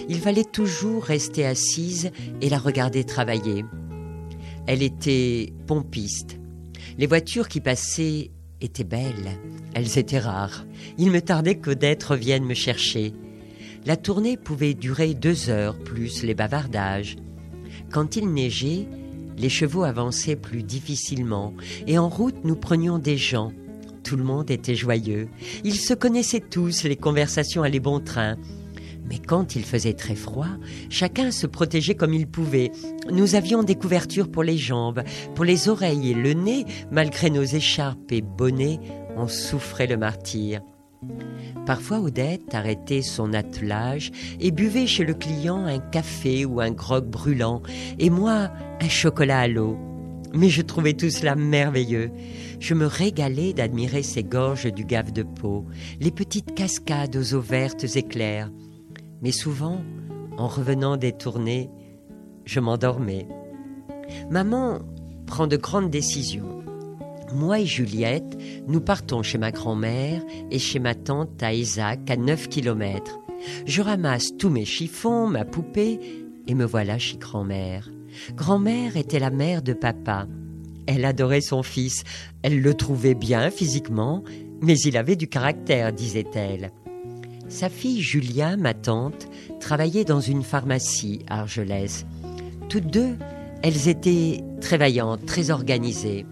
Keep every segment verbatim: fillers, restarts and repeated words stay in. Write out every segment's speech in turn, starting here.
Il fallait toujours rester assise et la regarder travailler. Elle était pompiste. Les voitures qui passaient étaient belles. Elles étaient rares. Il me tardait qu'Odette revienne me chercher. La tournée pouvait durer deux heures, plus les bavardages. Quand il neigeait, les chevaux avançaient plus difficilement et en route nous prenions des gens. Tout le monde était joyeux. Ils se connaissaient tous, les conversations allaient bon train. Mais quand il faisait très froid, chacun se protégeait comme il pouvait. Nous avions des couvertures pour les jambes, pour les oreilles et le nez. Malgré nos écharpes et bonnets, on souffrait le martyre. Parfois, Odette arrêtait son attelage et buvait chez le client un café ou un grog brûlant, et moi, un chocolat à l'eau. Mais je trouvais tout cela merveilleux. Je me régalais d'admirer ces gorges du Gave de Pau, les petites cascades aux eaux vertes et claires. Mais souvent, en revenant des tournées, je m'endormais. Maman prend de grandes décisions. Moi et Juliette, nous partons chez ma grand-mère et chez ma tante à Ézac, à neuf kilomètres. Je ramasse tous mes chiffons, ma poupée, et me voilà chez grand-mère. Grand-mère était la mère de papa. Elle adorait son fils. Elle le trouvait bien physiquement, mais il avait du caractère, disait-elle. Sa fille Julia, ma tante, travaillait dans une pharmacie à Argelès. Toutes deux, elles étaient très vaillantes, très organisées.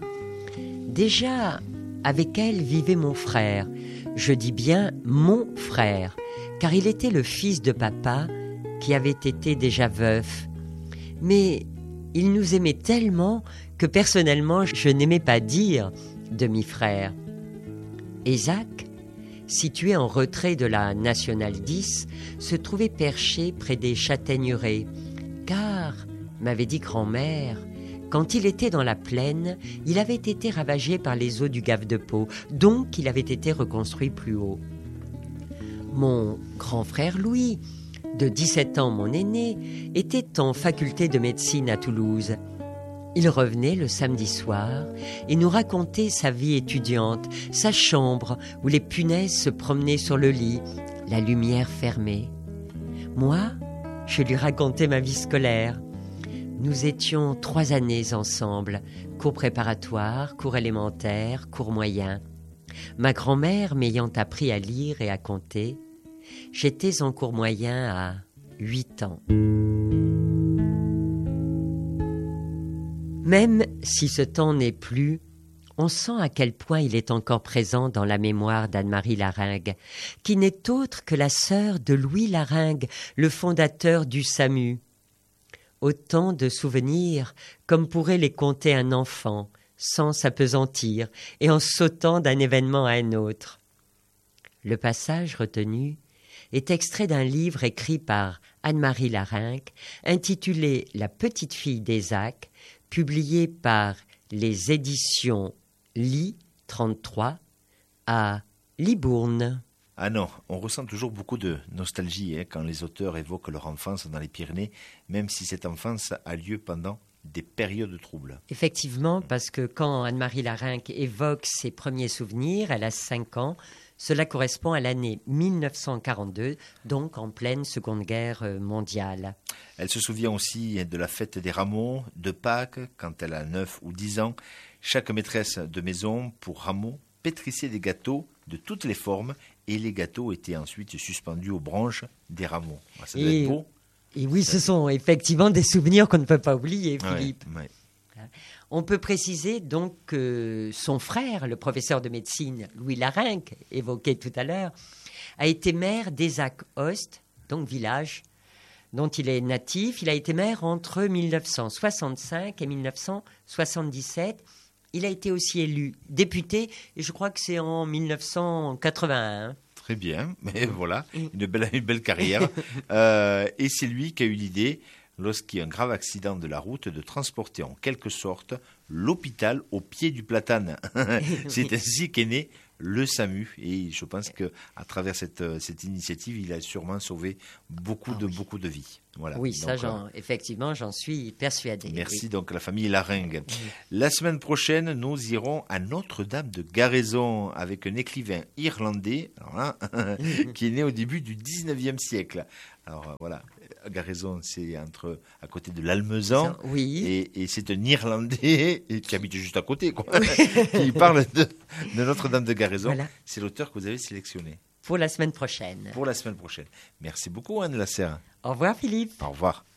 Déjà, avec elles vivait mon frère. Je dis bien mon frère, car il était le fils de papa qui avait été déjà veuf. Mais il nous aimait tellement que personnellement, je n'aimais pas dire demi-frère. Ézac, situé en retrait de la Nationale dix, se trouvait perché près des châtaigneraies, car, m'avait dit grand-mère, quand il était dans la plaine, il avait été ravagé par les eaux du Gave de Pau, donc il avait été reconstruit plus haut. Mon grand frère Louis, de dix-sept ans mon aîné, était en faculté de médecine à Toulouse. Il revenait le samedi soir et nous racontait sa vie étudiante, sa chambre où les punaises se promenaient sur le lit, la lumière fermée. Moi, je lui racontais ma vie scolaire. Nous étions trois années ensemble, cours préparatoire, cours élémentaire, cours moyen. Ma grand-mère m'ayant appris à lire et à compter, j'étais en cours moyen à huit ans. Même si ce temps n'est plus, on sent à quel point il est encore présent dans la mémoire d'Anne-Marie Laringue, qui n'est autre que la sœur de Louis Laringue, le fondateur du SAMU. Autant de souvenirs comme pourrait les conter un enfant, sans s'appesantir et en sautant d'un événement à un autre. Le passage retenu est extrait d'un livre écrit par Anne-Marie Laringue, intitulé « La petite fille d'Ézac », publié par les éditions Lit trente-trois à Libourne. Ah non, on ressent toujours beaucoup de nostalgie hein, quand les auteurs évoquent leur enfance dans les Pyrénées, même si cette enfance a lieu pendant des périodes troubles. Effectivement, parce que quand Anne-Marie Laringue évoque ses premiers souvenirs, elle a cinq ans, cela correspond à l'année mille neuf cent quarante-deux, donc en pleine Seconde Guerre mondiale. Elle se souvient aussi de la fête des Rameaux, de Pâques, quand elle a neuf ou dix ans. Chaque maîtresse de maison, pour Rameaux, pétrissait des gâteaux de toutes les formes et les gâteaux étaient ensuite suspendus aux branches des rameaux. Ça doit et, être beau. Et oui, ce sont effectivement des souvenirs qu'on ne peut pas oublier, Philippe. Ouais, ouais. On peut préciser donc que son frère, le professeur de médecine Louis Laringue, évoqué tout à l'heure, a été maire d'Ézac-Ost, donc village dont il est natif. Il a été maire entre mille neuf cent soixante-cinq et mille neuf cent soixante-dix-sept. Il a été aussi élu député, et je crois que c'est en mille neuf cent quatre-vingt-un. Très bien, mais voilà, une belle, une belle carrière. euh, et c'est lui qui a eu l'idée, lorsqu'il y a un grave accident de la route, de transporter en quelque sorte l'hôpital au pied du platane. C'est ainsi qu'est né le SAMU. Et je pense qu'à travers cette, cette initiative, il a sûrement sauvé beaucoup, ah, de, oui. beaucoup de vies. Voilà. Oui, donc, ça, j'en, euh, effectivement, j'en suis persuadé. Merci oui. donc à la famille Laringue. Oui. La semaine prochaine, nous irons à Notre-Dame de Garaison avec un écrivain irlandais alors là, qui est né au début du dix-neuvième siècle. Alors euh, voilà, Garaison, c'est entre à côté de l'Almezan. Oui. Et, et c'est un Irlandais et qui habite juste à côté, quoi. Qui parle de, de Notre-Dame de Garaison. Voilà. C'est l'auteur que vous avez sélectionné. Pour la semaine prochaine. Pour la semaine prochaine. Merci beaucoup, Anne Lasserre. Au revoir, Philippe. Au revoir.